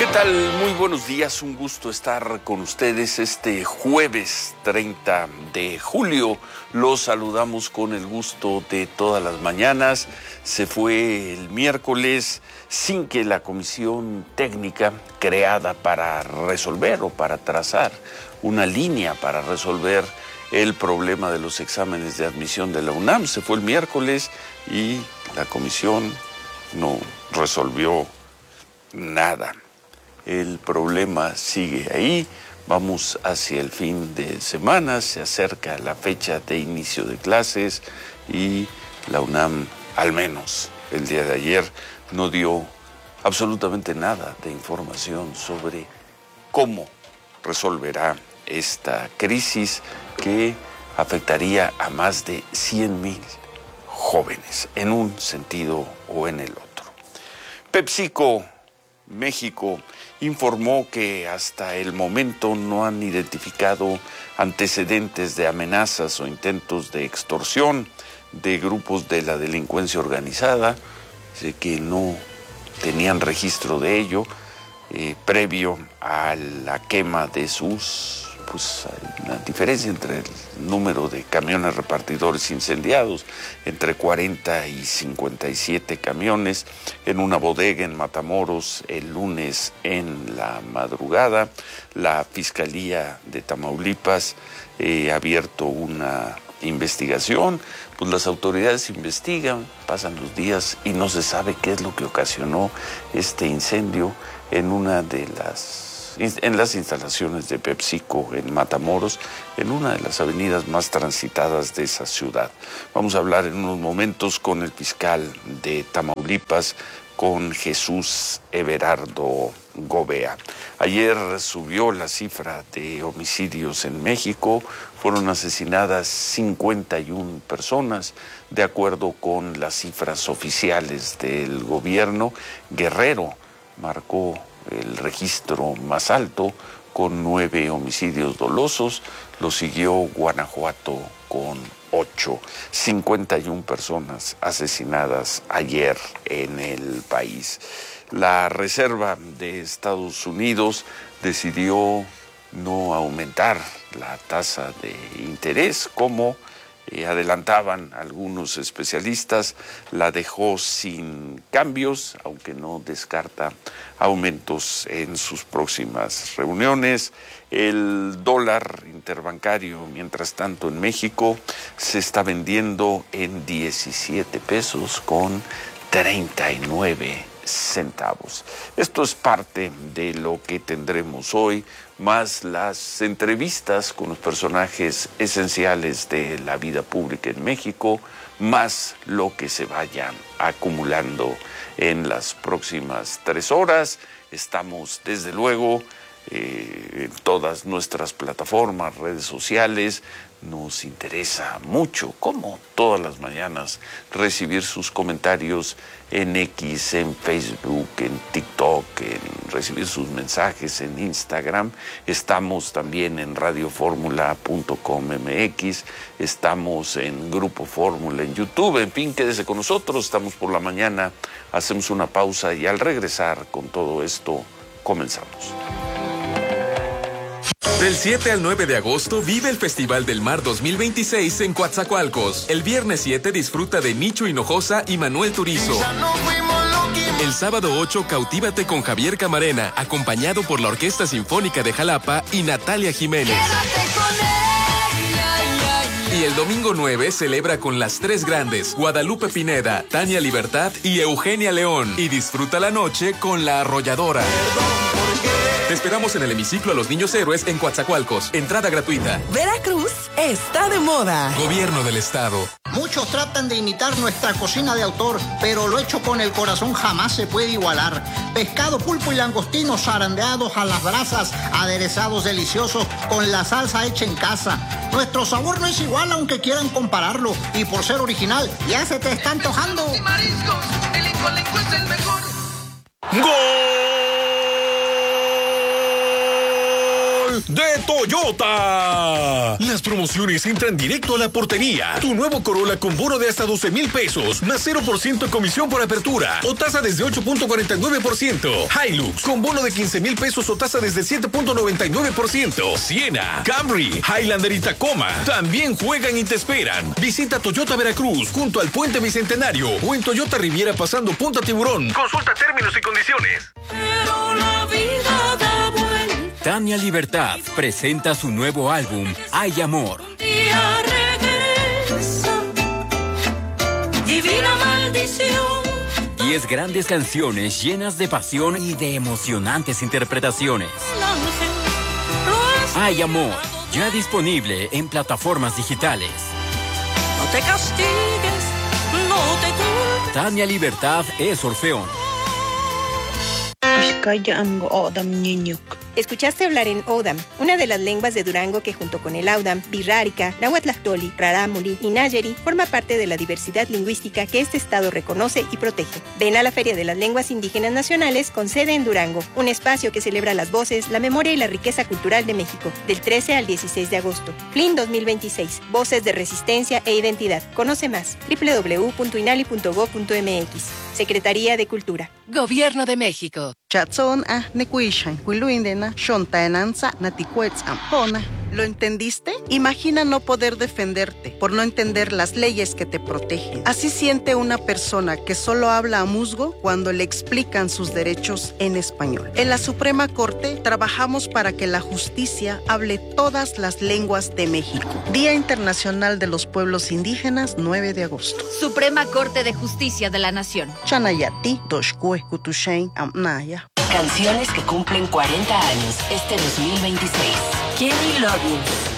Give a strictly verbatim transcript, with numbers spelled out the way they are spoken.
¿Qué tal? Muy buenos días, un gusto estar con ustedes este jueves treinta de julio. Los saludamos con el gusto de todas las mañanas. Se fue el miércoles sin que la comisión técnica creada para resolver o para trazar una línea para resolver el problema de los exámenes de admisión de la UNAM. Se fue el miércoles y la comisión no resolvió nada. El problema sigue ahí, vamos hacia el fin de semana, se acerca la fecha de inicio de clases y la UNAM, al menos el día de ayer, no dio absolutamente nada de información sobre cómo resolverá esta crisis que afectaría a más de cien mil jóvenes, en un sentido o en el otro. PepsiCo México informó que hasta el momento no han identificado antecedentes de amenazas o intentos de extorsión de grupos de la delincuencia organizada, que no tenían registro de ello eh, previo a la quema de sus... Pues hay una diferencia entre el número de camiones repartidores incendiados, entre cuarenta y cincuenta y siete camiones en una bodega en Matamoros el lunes en la madrugada. La Fiscalía de Tamaulipas eh, ha abierto una investigación, pues las autoridades investigan, pasan los días y no se sabe qué es lo que ocasionó este incendio en una de las... en las instalaciones de PepsiCo en Matamoros, en una de las avenidas más transitadas de esa ciudad. Vamos a hablar en unos momentos con el fiscal de Tamaulipas, con Jesús Everardo Gobea. Ayer subió la cifra de homicidios en México, fueron asesinadas cincuenta y una personas, de acuerdo con las cifras oficiales del gobierno. Guerrero marcó el registro más alto con nueve homicidios dolosos, lo siguió Guanajuato con ocho, cincuenta y una personas asesinadas ayer en el país. La Reserva de Estados Unidos decidió no aumentar la tasa de interés como Eh, adelantaban algunos especialistas, la dejó sin cambios, aunque no descarta aumentos en sus próximas reuniones. El dólar interbancario, mientras tanto, en México se está vendiendo en diecisiete pesos con treinta y nueve centavos. Esto es parte de lo que tendremos hoy, más las entrevistas con los personajes esenciales de la vida pública en México, más lo que se vaya acumulando en las próximas tres horas. Estamos, desde luego, eh, en todas nuestras plataformas, redes sociales. Nos interesa mucho, como todas las mañanas, recibir sus comentarios en X, en Facebook, en TikTok, en recibir sus mensajes en Instagram. Estamos también en radio fórmula punto com M X, estamos en Grupo Fórmula en YouTube. En fin, quédese con nosotros, estamos por la mañana, hacemos una pausa y al regresar con todo esto, comenzamos. Del siete al nueve de agosto vive el Festival del Mar dos mil veintiséis en Coatzacoalcos. El viernes siete disfruta de Nicho Hinojosa y Manuel Turizo. El sábado ocho cautívate con Javier Camarena, acompañado por la Orquesta Sinfónica de Jalapa y Natalia Jiménez. Y el domingo nueve celebra con las tres grandes, Guadalupe Pineda, Tania Libertad y Eugenia León. Y disfruta la noche con La Arrolladora. Te esperamos en el hemiciclo a los Niños Héroes en Coatzacoalcos. Entrada gratuita. Veracruz está de moda. Gobierno del Estado. Muchos tratan de imitar nuestra cocina de autor, pero lo hecho con el corazón jamás se puede igualar. Pescado, pulpo y langostinos zarandeados a las brasas, aderezados deliciosos con la salsa hecha en casa. Nuestro sabor no es igual aunque quieran compararlo, y por ser original ya se te está antojando. Y mariscos, el Incolenco es el mejor. ¡Gol especial de Toyota. Las promociones entran directo a la portería. Tu nuevo Corolla con bono de hasta doce mil pesos, más cero por ciento comisión por apertura o tasa desde ocho punto cuarenta y nueve por ciento. Hilux con bono de quince mil pesos o tasa desde siete punto noventa y nueve por ciento. Siena, Camry, Highlander y Tacoma también juegan y te esperan. Visita Toyota Veracruz junto al Puente Bicentenario o en Toyota Riviera pasando Punta Tiburón. Consulta términos y condiciones. Pero la vida da vuelta. Tania Libertad presenta su nuevo álbum Hay Amor. Día regresa. Divina maldición. Diez grandes canciones llenas de pasión y de emocionantes interpretaciones. Hay Amor, ya disponible en plataformas digitales. No te castigues, no te culpes. Tania Libertad es Orfeón. Escuchaste hablar en Odam, una de las lenguas de Durango que junto con el Audam, Birrárica, Nahuatlactoli, Rarámuri y Nayeri forma parte de la diversidad lingüística que este estado reconoce y protege. Ven a la Feria de las Lenguas Indígenas Nacionales con sede en Durango, un espacio que celebra las voces, la memoria y la riqueza cultural de México, del trece al dieciséis de agosto. F L I N dos mil veintiséis, Voces de Resistencia e Identidad. Conoce más, doble u doble u doble u punto inali punto gob punto eme equis. Secretaría de Cultura. Gobierno de México. Chatson ah nekuishan kuiluindena shontaenanza natikuetzampona. ¿Lo entendiste? Imagina no poder defenderte por no entender las leyes que te protegen. Así siente una persona que solo habla a musgo cuando le explican sus derechos en español. En la Suprema Corte trabajamos para que la justicia hable todas las lenguas de México. Día Internacional de los Pueblos Indígenas, nueve de agosto. Suprema Corte de Justicia de la Nación. Chanayati, Toshkue, Kutushain, Amnaya. Canciones que cumplen cuarenta años este dos mil veintiséis. Kenny Loggins.